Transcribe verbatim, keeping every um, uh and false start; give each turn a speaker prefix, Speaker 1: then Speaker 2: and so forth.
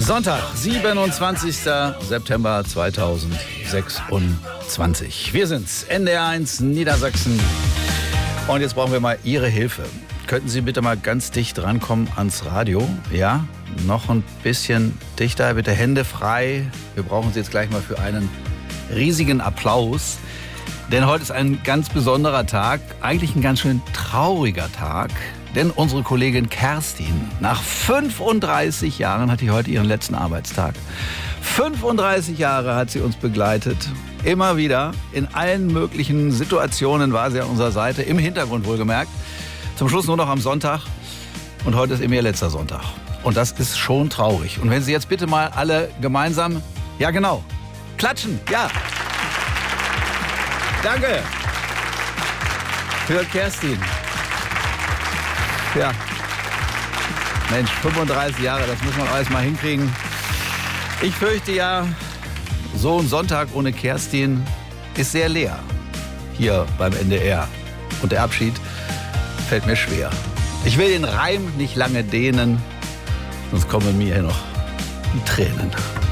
Speaker 1: Sonntag, siebenundzwanzigster September zweitausendsechsundzwanzig. Wir sind's, N D R eins Niedersachsen. Und jetzt brauchen wir mal Ihre Hilfe. Könnten Sie bitte mal ganz dicht rankommen ans Radio? Ja, noch ein bisschen dichter, bitte Hände frei. Wir brauchen Sie jetzt gleich mal für einen riesigen Applaus. Denn heute ist ein ganz besonderer Tag, eigentlich ein ganz schön trauriger Tag. Denn unsere Kollegin Kerstin, nach fünfunddreißig Jahren hat die heute ihren letzten Arbeitstag. fünfunddreißig Jahre hat sie uns begleitet. Immer wieder, in allen möglichen Situationen war sie an unserer Seite, im Hintergrund wohlgemerkt. Zum Schluss nur noch am Sonntag. Und heute ist eben ihr letzter Sonntag. Und das ist schon traurig. Und wenn Sie jetzt bitte mal alle gemeinsam, ja genau, klatschen, ja. Danke für Kerstin. Ja, Mensch, fünfunddreißig Jahre, das muss man alles mal hinkriegen. Ich fürchte ja, so ein Sonntag ohne Kerstin ist sehr leer hier beim N D R. Und der Abschied fällt mir schwer. Ich will den Reim nicht lange dehnen, sonst kommen mir hier noch die Tränen.